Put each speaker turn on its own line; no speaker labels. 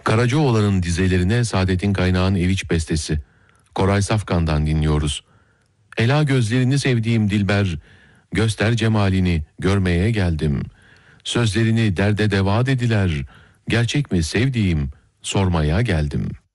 Karacaoğlan'ın dizelerine Saadettin Kaynağ'ın Eviç bestesi. Koray Safkan'dan dinliyoruz. Ela gözlerini sevdiğim dilber, göster cemalini, görmeye geldim. Sözlerini derde deva dediler, gerçek mi sevdiğim, sormaya geldim.''